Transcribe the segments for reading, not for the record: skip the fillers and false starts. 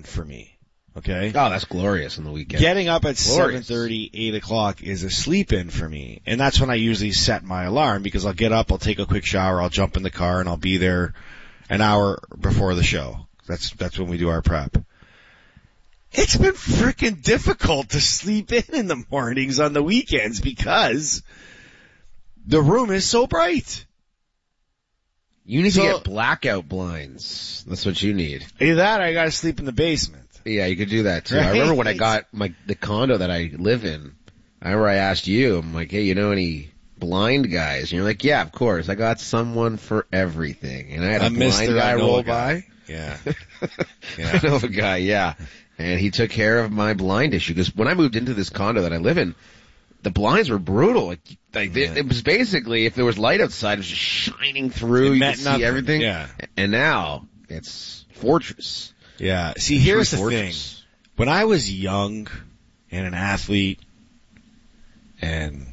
for me. Okay? Oh, that's glorious on the weekend. Getting up at 7:30, 8 o'clock is a sleep-in for me. And that's when I usually set my alarm because I'll get up, I'll take a quick shower, I'll jump in the car, and I'll be there an hour before the show. That's when we do our prep. It's been freaking difficult to sleep in the mornings on the weekends because the room is so bright. You need to get blackout blinds. That's what you need. Either that or I gotta sleep in the basement. Yeah, you could do that too. Right? I remember when I got the condo that I live in, I remember I asked you, I'm like, hey, you know any blind guys? And you're like, yeah, of course. I got someone for everything. And I had a blind guy roll by. Yeah. I know of a guy, yeah. And he took care of my blind issue. Because when I moved into this condo that I live in, the blinds were brutal. It was basically, if there was light outside, it was just shining through. You could see everything. Yeah. And now, it's fortress. Yeah. See, here's the thing. When I was young and an athlete and,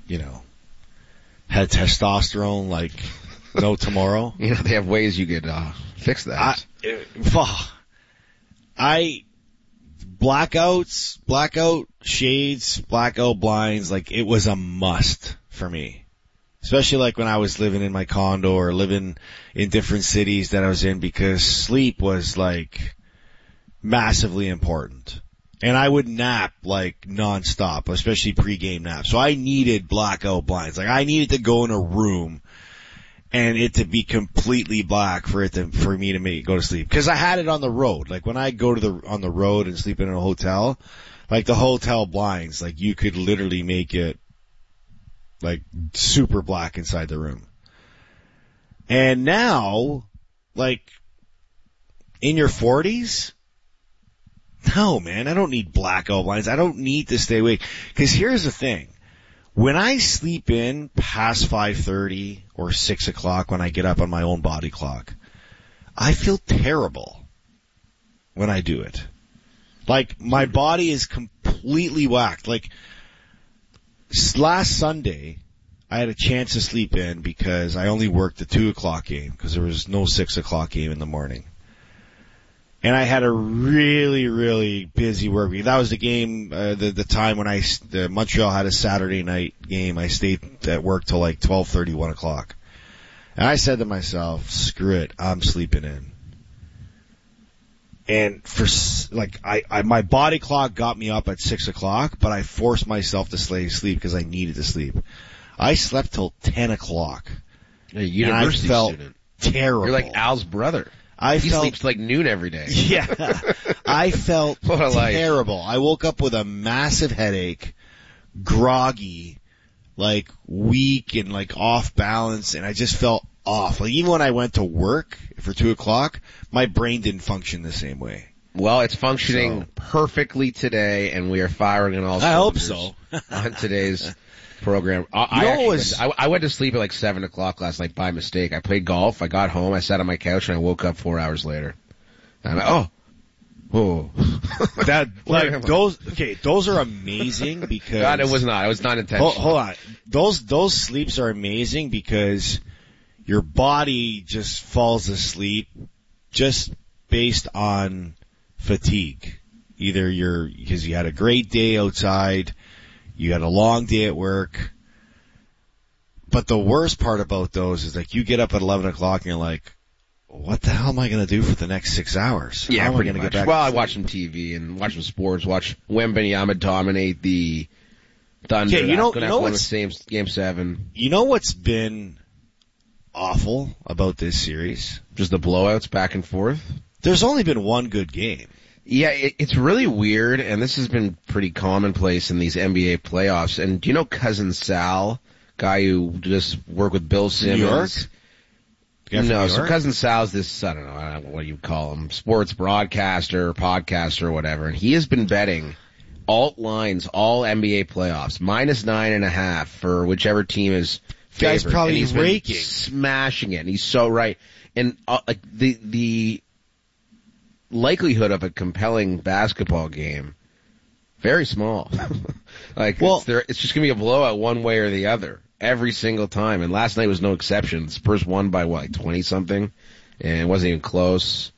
had testosterone like no tomorrow. They have ways you could fix that. Blackout shades, blackout blinds, it was a must for me. Especially when I was living in my condo or living in different cities that I was in because sleep was massively important. And I would nap nonstop, especially pregame naps. So I needed blackout blinds. I needed to go in a room and it to be completely black for me to go to sleep. Cause I had it on the road. When I go on the road and sleep in a hotel, the hotel blinds, you could literally make it super black inside the room. And now, in your 40s, no, man, I don't need blackout blinds. I don't need to stay awake. Cause here's the thing. When I sleep in past 5:30 or 6 o'clock when I get up on my own body clock, I feel terrible when I do it. My body is completely whacked. Last Sunday, I had a chance to sleep in because I only worked the 2 o'clock game because there was no 6 o'clock game in the morning. And I had a really, really busy work week. That was the game, the time when Montreal had a Saturday night game. I stayed at work till 12:30, 1 o'clock. And I said to myself, screw it, I'm sleeping in. And my body clock got me up at 6 o'clock, but I forced myself to sleep because I needed to sleep. I slept till 10 o'clock. A university student. Terrible. You're like Al's brother. He sleeps noon every day. Yeah. I felt terrible. I woke up with a massive headache, groggy, weak and off balance, and I just felt off. Even when I went to work for 2 o'clock, my brain didn't function the same way. Well, it's functioning perfectly today, and we are firing on all cylinders. I hope so. On today's program. I went to sleep at 7 o'clock last night by mistake. I played golf. I got home. I sat on my couch and I woke up 4 hours later. And I'm those are amazing because. God, it was not. It was not intentional. Hold on. Those sleeps are amazing because your body just falls asleep just based on fatigue. Either because you had a great day outside, you had a long day at work. But the worst part about those is you get up at 11 o'clock and you're like, what the hell am I going to do for the next 6 hours? Yeah, pretty much. Well, I watch some TV and watch some sports, watch Wembanyama dominate the Thunder. Yeah, what's Game 7. You know what's been awful about this series? Just the blowouts back and forth? There's only been one good game. Yeah, it's really weird, and this has been pretty commonplace in these NBA playoffs. And do you know Cousin Sal, guy who just worked with Bill Simmons? New York? No, so Cousin Sal's this, I don't know what you call him, sports broadcaster, podcaster, or whatever, and he has been betting alt lines all NBA playoffs, -9.5 for whichever team is favored. Guy's probably raking. Smashing it, and he's so right. And the likelihood of a compelling basketball game, very small. It's just gonna be a blowout one way or the other every single time. And last night was no exception. The Spurs won by 20 something, and it wasn't even close.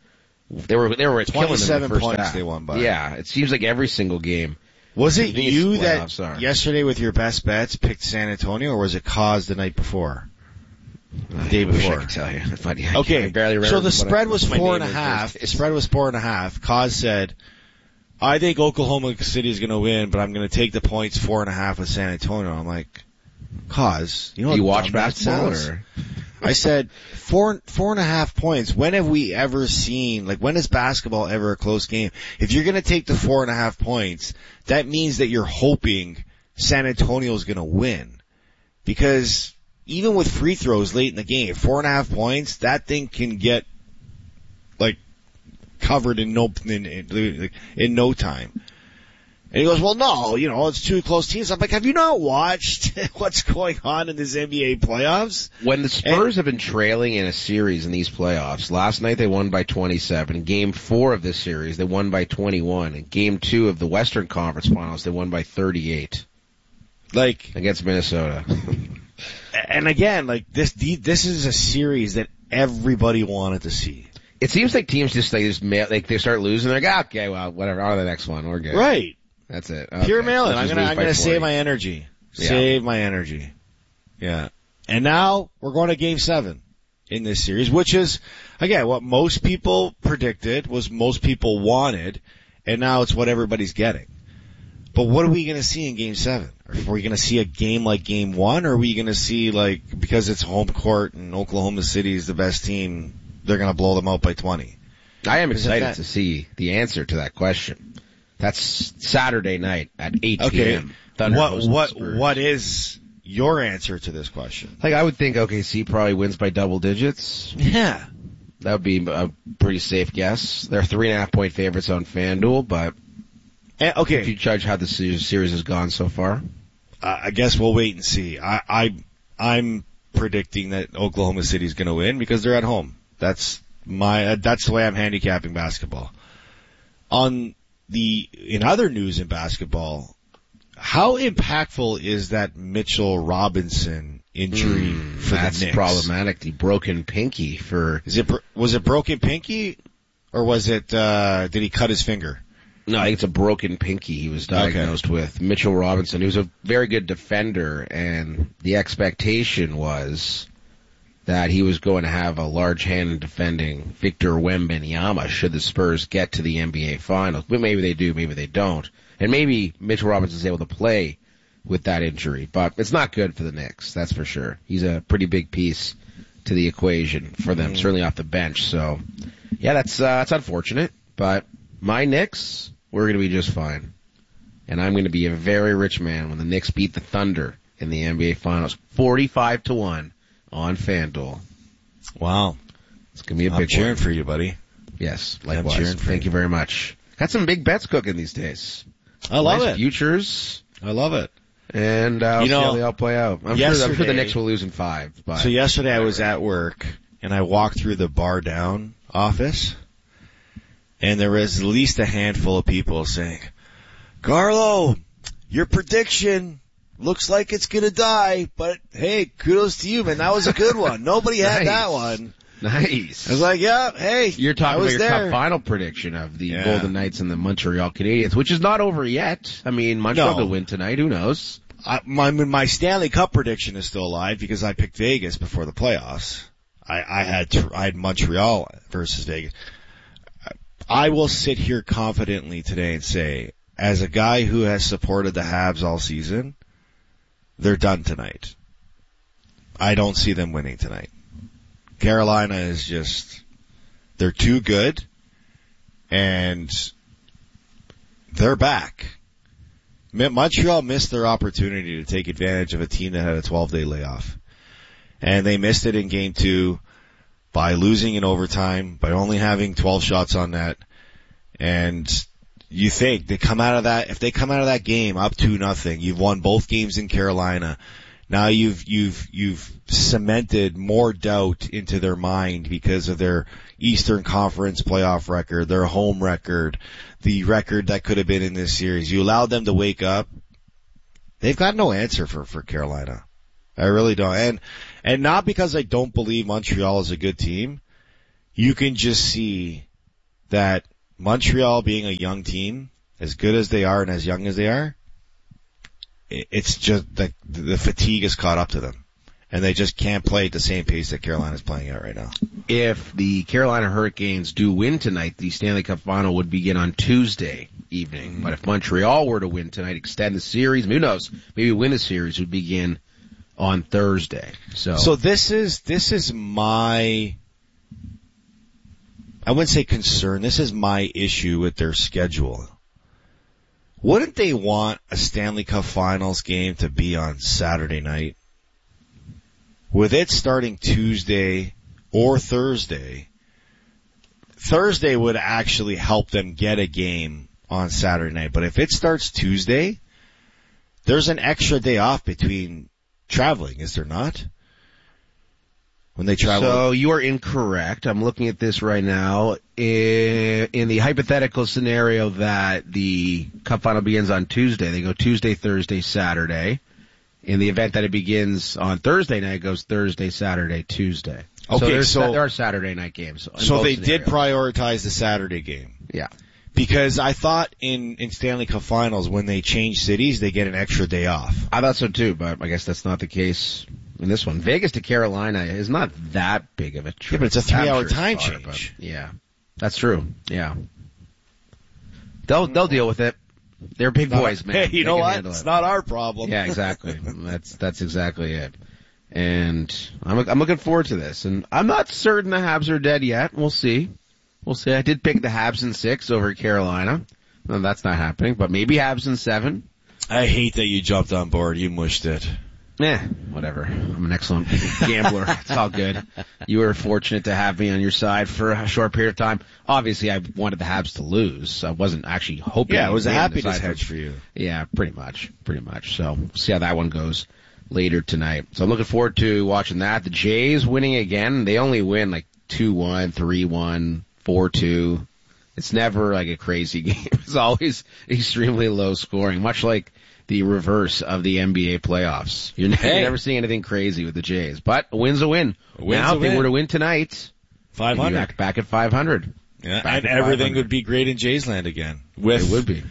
They were killing them in the 27 first points half. they won by. Yeah, it seems like every single game. Was it you that playoffs yesterday with your best bets picked San Antonio, or was it Cause the night before? The day I wish I before. could tell you. But Okay, I barely remember so the spread what was my name 4.5. is. The spread was 4.5. Cause said, I think Oklahoma City is going to win, but I'm going to take the points 4.5 with San Antonio. I'm like, Cause, you know, Do you what watch dumb that basketball? sounds? Or? I said 4.5 points. When have we ever seen, like, when is basketball ever a close game? If you're going to take the 4.5 points, that means that you're hoping San Antonio is going to win. Because even with free throws late in the game, 4.5 points, that thing can get, like, covered in no time. And he goes, well, no, you know, it's two close teams. I'm like, have you not watched what's going on in this NBA playoffs? When the Spurs have been trailing in a series in these playoffs, last night they won by 27. Game 4 of this series, they won by 21. In Game 2 of the Western Conference Finals, they won by 38. Like, against Minnesota. And again, like, this is a series that everybody wanted to see. It seems like teams just they start losing. They're like, okay, well, whatever. On to the next one. We're good. Right. That's it. Okay. Pure mail-in. I'm gonna save my energy. Yeah. Save my energy. Yeah. And now we're going to Game 7 in this series, which is, again, what most people predicted, was most people wanted, and now it's what everybody's getting. But what are we going to see in Game 7? Are we going to see a game like Game 1, or are we going to see, like, because it's home court and Oklahoma City is the best team, they're going to blow them out by 20? I am excited to see the answer to that question. That's Saturday night at 8 p.m. What is your answer to this question? Like, I would think OKC probably wins by double digits. Yeah. That would be a pretty safe guess. They're 3.5 point favorites on FanDuel, but okay. If you judge how the series has gone so far, I guess we'll wait and see. I'm predicting that Oklahoma City is going to win because they're at home. That's the way I'm handicapping basketball. In other news in basketball, how impactful is that Mitchell Robinson injury for the Knicks? That's problematic. The broken pinky was it broken pinky, or was it, did he cut his finger? No, I think it's a broken pinky he was diagnosed with. Mitchell Robinson, he was a very good defender, and the expectation was that he was going to have a large hand in defending Victor Wembanyama should the Spurs get to the NBA Finals. But maybe they do, maybe they don't. And maybe Mitchell Robinson's able to play with that injury. But it's not good for the Knicks, that's for sure. He's a pretty big piece to the equation for them, certainly off the bench. So, yeah, that's unfortunate. But my Knicks, we're going to be just fine. And I'm going to be a very rich man when the Knicks beat the Thunder in the NBA Finals 45-1 on FanDuel. Wow. It's going to be a big one. I'm cheering for you, buddy. Yes, likewise. Thank you very much. Got some big bets cooking these days. I love it. Futures. I love it. And see how they all play out. I'm sure the Knicks will lose in 5. But so yesterday I was at work, and I walked through the bar down office, and there was at least a handful of people saying, Carlo, your prediction looks like it's going to die, but hey, kudos to you, man. That was a good one. Nobody had that one. Nice. I was like, yeah, hey, you're talking about your top final prediction of the Golden Knights and the Montreal Canadiens, which is not over yet. I mean, Montreal will win tonight. Who knows? My Stanley Cup prediction is still alive because I picked Vegas before the playoffs. I had Montreal versus Vegas. I will sit here confidently today and say, as a guy who has supported the Habs all season, they're done tonight. I don't see them winning tonight. Carolina is just, they're too good, and they're back. Montreal missed their opportunity to take advantage of a team that had a 12-day layoff. And they missed it in Game 2 by losing in overtime, by only having 12 shots on net. And you think if they come out of that game up 2-0, you've won both games in Carolina. Now you've cemented more doubt into their mind because of their Eastern Conference playoff record, their home record, the record that could have been in this series. You allowed them to wake up. They've got no answer for Carolina. I really don't. And not because I don't believe Montreal is a good team. You can just see that Montreal, being a young team, as good as they are and as young as they are, it's just the fatigue has caught up to them. And they just can't play at the same pace that Carolina's playing at right now. If the Carolina Hurricanes do win tonight, the Stanley Cup Final would begin on Tuesday evening. Mm-hmm. But if Montreal were to win tonight, extend the series, who knows, maybe win the series, would begin on Thursday. So this is my, I wouldn't say concern, this is my issue with their schedule. Wouldn't they want a Stanley Cup Finals game to be on Saturday night? With it starting Tuesday or Thursday, Thursday would actually help them get a game on Saturday night. But if it starts Tuesday, there's an extra day off between traveling, is there not? When they travel. So you are incorrect. I'm looking at this right now. In the hypothetical scenario that the Cup Final begins on Tuesday, they go Tuesday, Thursday, Saturday. In the event that it begins on Thursday night, it goes Thursday, Saturday, Tuesday. Okay, so there are Saturday night games. So they did prioritize the Saturday game. Yeah. Because I thought in Stanley Cup Finals, when they change cities, they get an extra day off. I thought so too, but I guess that's not the case in this one. Vegas to Carolina is not that big of a trip. Yeah, but it's a 3-hour time change. Yeah. That's true. Yeah. They'll deal with it. They're big boys, man. Hey, you know what? It's not our problem. Yeah, exactly. That's exactly it. And I'm looking forward to this. And I'm not certain the Habs are dead yet. We'll see. I did pick the Habs in 6 over Carolina. No, that's not happening, but maybe Habs in 7. I hate that you jumped on board. You mushed it. Whatever. I'm an excellent gambler. It's all good. You were fortunate to have me on your side for a short period of time. Obviously, I wanted the Habs to lose. I wasn't actually hoping. Yeah, it was a happiness hedge for you. Yeah, pretty much. So we'll see how that one goes later tonight. So I'm looking forward to watching that. The Jays winning again. They only win like 2-1, 3-1, 4-2. It's never like a crazy game. It's always extremely low scoring, much like the reverse of the NBA playoffs. You're never seeing anything crazy with the Jays. But a win's a win. Now, if they were to win tonight, 500. Back at 500. Yeah, and everything would be great in Jays land again. It would be.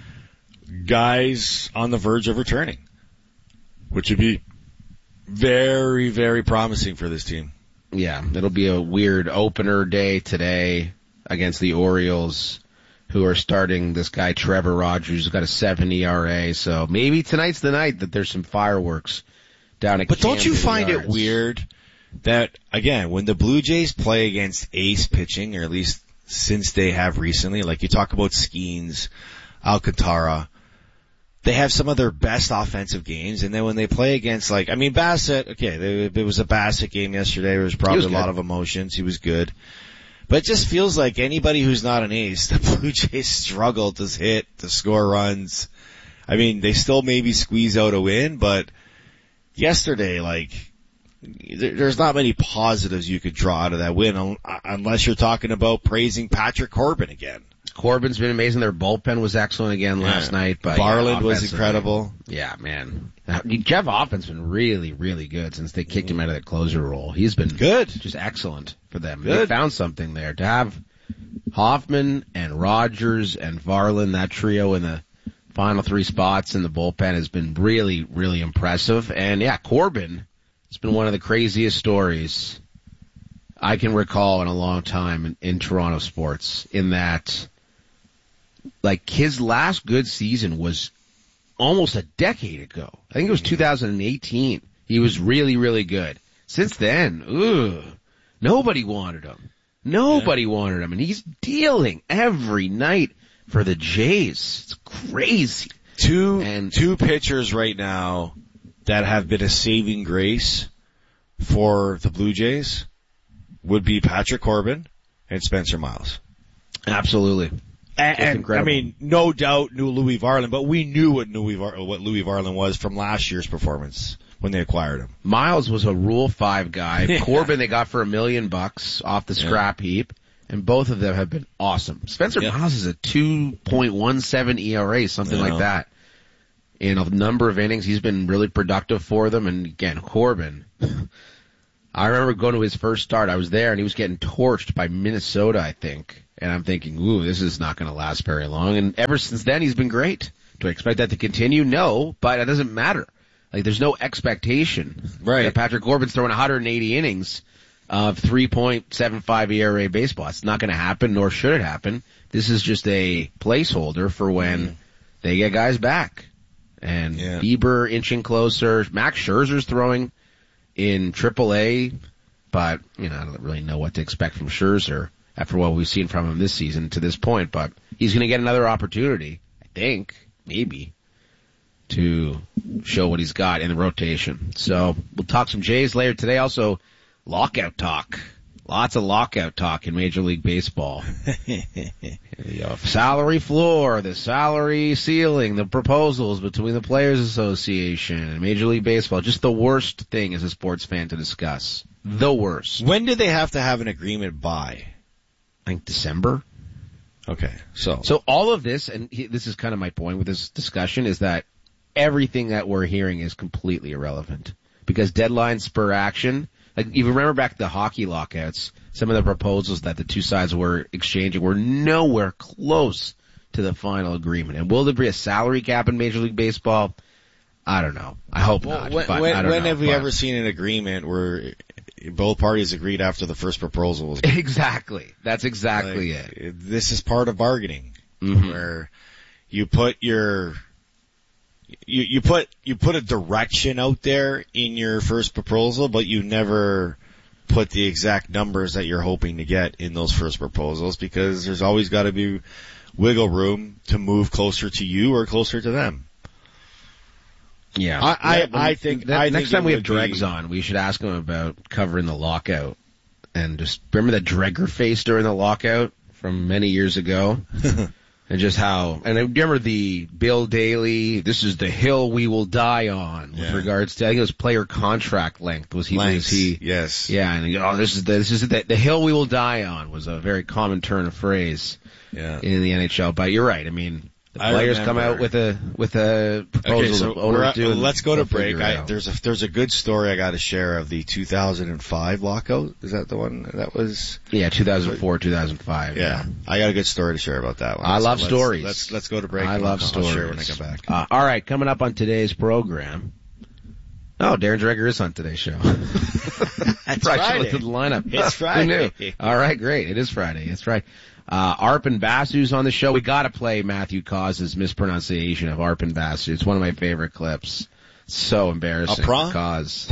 Guys on the verge of returning, which would be very, very promising for this team. Yeah, it'll be a weird opener day today against the Orioles, who are starting this guy Trevor Rogers, who's got a 7 ERA. So maybe tonight's the night that there's some fireworks down at Camden. But don't you find it weird that, again, when the Blue Jays play against ace pitching, or at least since they have recently, like you talk about Skeens, Alcantara, they have some of their best offensive games, and then when they play against, Bassett, okay, it was a Bassett game yesterday. There was probably a lot of emotions. He was good. But it just feels like anybody who's not an ace, the Blue Jays struggle to score runs. I mean, they still maybe squeeze out a win, but yesterday, there's not many positives you could draw out of that win unless you're talking about praising Patrick Corbin again. Corbin's been amazing. Their bullpen was excellent again last night. But Varland was incredible. Yeah, man. Jeff Hoffman's been really, really good since they kicked him out of the closer role. He's been good, just excellent for them. Good. They found something there. To have Hoffman and Rogers and Varland, that trio in the final 3 spots in the bullpen has been really, really impressive. And yeah, Corbin, it's been one of the craziest stories I can recall in a long time in Toronto sports, in that his last good season was almost a decade ago. I think it was 2018. He was really, really good. Since then, nobody wanted him. Nobody wanted him, and he's dealing every night for the Jays. It's crazy. Two pitchers right now that have been a saving grace for the Blue Jays would be Patrick Corbin and Spencer Miles. Absolutely. And I mean, no doubt knew Louis Varland, but we knew what Louis Varland was from last year's performance when they acquired him. Miles was a Rule 5 guy. Yeah. Corbin they got for $1 million off the scrap heap, and both of them have been awesome. Spencer Miles is a 2.17 ERA, something like that. In a number of innings, he's been really productive for them. And again, Corbin, I remember going to his first start. I was there, and he was getting torched by Minnesota, I think. And I'm thinking, ooh, this is not going to last very long. And ever since then, he's been great. Do I expect that to continue? No, but it doesn't matter. Like, there's no expectation. Right. That Patrick Corbin's throwing 180 innings of 3.75 ERA baseball. It's not going to happen, nor should it happen. This is just a placeholder for when they get guys back. And Bieber inching closer. Max Scherzer's throwing in AAA, but, I don't really know what to expect from Scherzer after what we've seen from him this season to this point, but he's going to get another opportunity, I think, maybe, to show what he's got in the rotation. So we'll talk some Jays later today. Also, lockout talk. Lots of lockout talk in Major League Baseball. The salary floor, the salary ceiling, the proposals between the Players Association and Major League Baseball. Just the worst thing as a sports fan to discuss. The worst. When do they have to have an agreement by? I think December. Okay. So all of this, and this is kind of my point with this discussion, is that everything that we're hearing is completely irrelevant. Because deadlines spur action. Like, you remember back to the hockey lockouts, some of the proposals that the two sides were exchanging were nowhere close to the final agreement. And will there be a salary cap in Major League Baseball? I don't know. I hope not. When have we ever seen an agreement where both parties agreed after the first proposal was made? Exactly. That's exactly it. This is part of bargaining, where you put you put a direction out there in your first proposal, but you never put the exact numbers that you're hoping to get in those first proposals, because there's always got to be wiggle room to move closer to you or closer to them. Yeah. I think next time we have Dregs on, we should ask him about covering the lockout. And just remember that Dregger face during the lockout from many years ago? And just how, and I remember the Bill Daly, this is the hill we will die on, with regards to, I think it was player contract length. Yes. Yeah, and this is the hill we will die on was a very common turn of phrase in the NHL. But you're right. I mean, the players come out with a proposal. Okay, so let's go to break. There's a good story I got to share of the 2005 lockout. Is that the one that was? Yeah, 2004, 2005. Yeah, I got a good story to share about that one. I love stories. Let's go to break. I love stories. I'll share when I come back. All right, coming up on today's program. Oh, Darren Dreger is on today's show. That's Friday. Look at the lineup. It's Friday. Who knew? All right, great. It is Friday. It's right. Arpon Basu's on the show. We gotta play Matthew Caus's mispronunciation of Arpon Basu. It's one of my favorite clips. So embarrassing. Cause.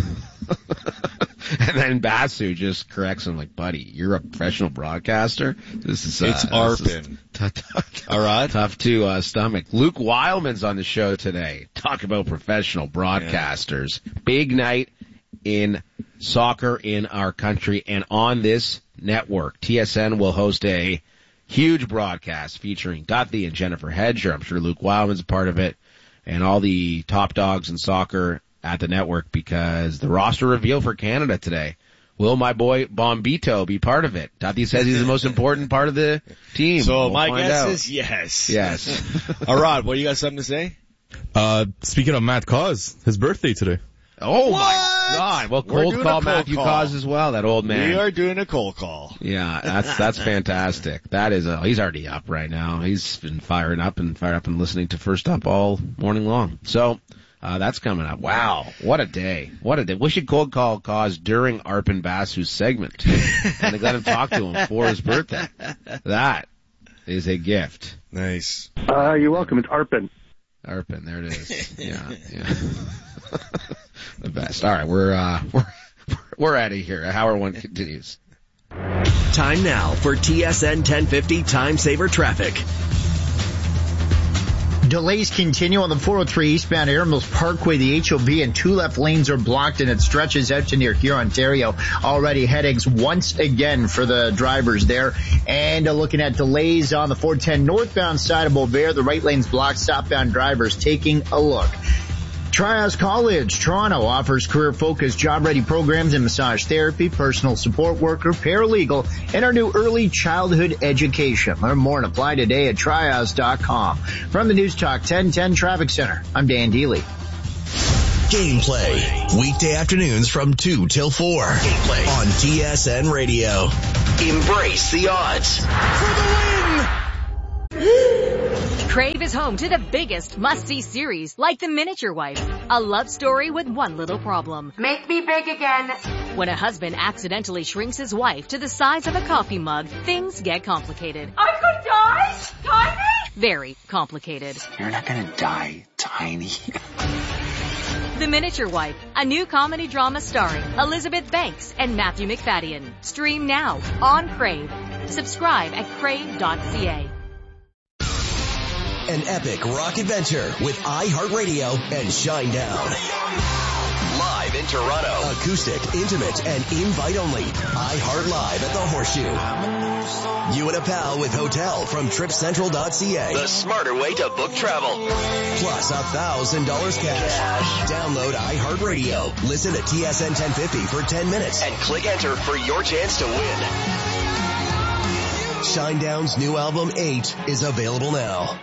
And then Basu just corrects him like, buddy, you're a professional broadcaster? It's Arpon. All right. Tough to stomach. Luke Wildman's on the show today. Talk about professional broadcasters. Yeah. Big night in soccer in our country and on this network. TSN will host a huge broadcast featuring Guthrie and Jennifer Hedger. I'm sure Luke Wildman's a part of it, and all the top dogs in soccer at the network, because the roster reveal for Canada today. Will my boy Bombito be part of it? Guthrie says he's the most important part of the team. So my guess is yes. Yes. Rod, what, you got something to say? Speaking of Matt Cause, his birthday today. Oh my God. Well, cold call Matthew Cause as well, that old man. We are doing a cold call. Yeah, that's fantastic. That is, he's already up right now. He's been fired up and listening to First Up all morning long. So, that's coming up. Wow. What a day. What a day. We should cold call Cause during Arpon Basu's segment. And let him talk to him for his birthday. That is a gift. Nice. You're welcome. It's Arpon. Arpon, there it is. Yeah. The best. All right, we're out of here. Hour one continues. Time now for TSN 1050 Time Saver Traffic. Delays continue on the 403 eastbound Air Mills Parkway. The HOV and two left lanes are blocked, and it stretches out to near here, Ontario. Already headaches once again for the drivers there. And looking at delays on the 410 northbound side of Beauvais, the right lane's blocked. Southbound drivers taking a look. Trias College Toronto offers career-focused, job-ready programs in massage therapy, personal support worker, paralegal, and our new early childhood education. Learn more and apply today at trias.com. From the News Talk 1010 Traffic Center, I'm Dan Dealey. Gameplay. Weekday afternoons from 2 till 4. Gameplay on TSN Radio. Embrace the odds. For the win! Crave is home to the biggest must-see series like The Miniature Wife, a love story with one little problem. Make me big again. When a husband accidentally shrinks his wife to the size of a coffee mug, things get complicated. I could die? Tiny? Very complicated. You're not gonna die, Tiny. The Miniature Wife, a new comedy drama starring Elizabeth Banks and Matthew McFadden. Stream now on Crave. Subscribe at crave.ca. An epic rock adventure with iHeartRadio and Shinedown. Live in Toronto. Acoustic, intimate, and invite only. iHeart Live at the Horseshoe. You and a pal with hotel from TripCentral.ca. The smarter way to book travel. Plus $1,000 cash. Download iHeartRadio. Listen to TSN 1050 for 10 minutes. And click enter for your chance to win. Shinedown's new album 8 is available now.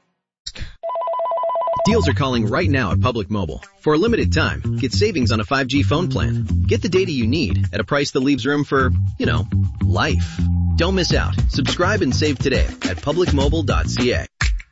Deals are calling right now at Public Mobile. For a limited time, get savings on a 5G phone plan. Get the data you need at a price that leaves room for, life. Don't miss out. Subscribe and save today at publicmobile.ca.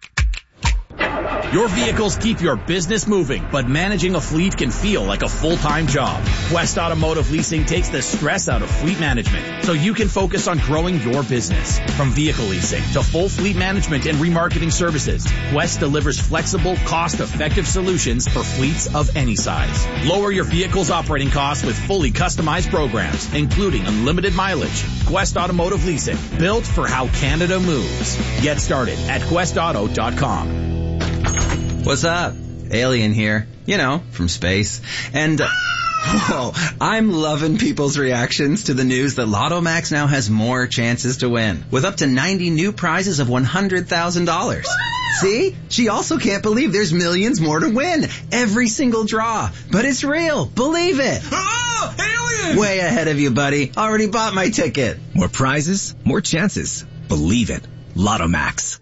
Your vehicles keep your business moving, but managing a fleet can feel like a full-time job. Quest Automotive Leasing takes the stress out of fleet management, so you can focus on growing your business. From vehicle leasing to full fleet management and remarketing services, Quest delivers flexible, cost-effective solutions for fleets of any size. Lower your vehicle's operating costs with fully customized programs, including unlimited mileage. Quest Automotive Leasing, built for how Canada moves. Get started at questauto.com. What's up? Alien here. From space. And, I'm loving people's reactions to the news that Lotto Max now has more chances to win, with up to 90 new prizes of $100,000. See? She also can't believe there's millions more to win. Every single draw. But it's real. Believe it. Oh, alien! Way ahead of you, buddy. Already bought my ticket. More prizes, more chances. Believe it. Lotto Max.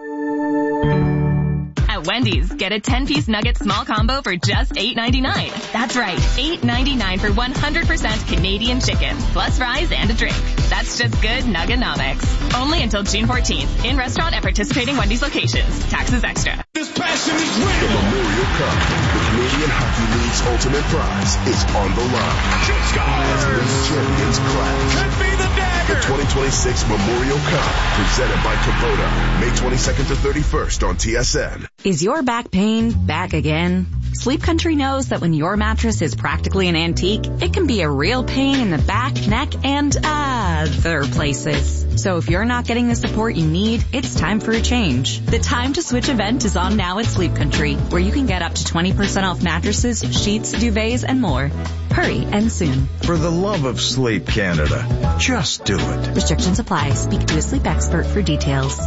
At Wendy's, get a 10-piece nugget small combo for just $8.99. That's right, $8.99 for 100% Canadian chicken, plus fries and a drink. That's just good Nuggenomics. Only until June 14th. In restaurant at participating Wendy's locations. Taxes extra. This passion is real. The Memorial Cup, the Canadian Hockey League's ultimate prize, is on the line. As the champions clash. Could be the dagger. The 2026 Memorial Cup, presented by Kubota, May 22nd to 31st on TSN. Is your back pain back again? Sleep Country knows that when your mattress is practically an antique, it can be a real pain in the back, neck, and other places. So if you're not getting the support you need, it's time for a change. The Time to Switch event is on now at Sleep Country, where you can get up to 20% off mattresses, sheets, duvets, and more. Hurry and soon. For the love of Sleep Canada, just do it. Restrictions apply. Speak to a sleep expert for details.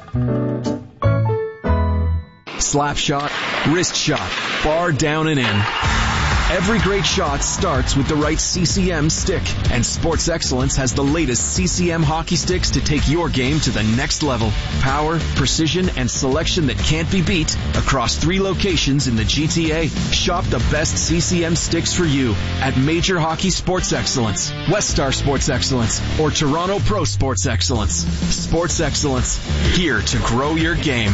Slap shot, wrist shot, bar down and in. Every great shot starts with the right CCM stick, and Sports Excellence has the latest CCM hockey sticks to take your game to the next level. Power, precision, and selection that can't be beat across 3 locations in the GTA. Shop the best CCM sticks for you at Major Hockey Sports Excellence, West Star Sports Excellence, or Toronto Pro Sports Excellence. Sports Excellence, here to grow your game.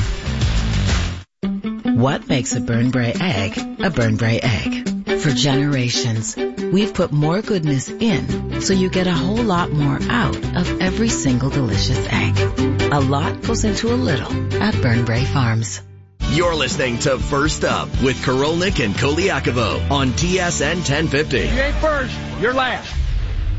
What makes a Burnbrae egg a Burnbrae egg? For generations, we've put more goodness in so you get a whole lot more out of every single delicious egg. A lot goes into a little at Burnbrae Farms. You're listening to First Up with Korolnik and Koliakovo on TSN 1050. You ain't first, you're last.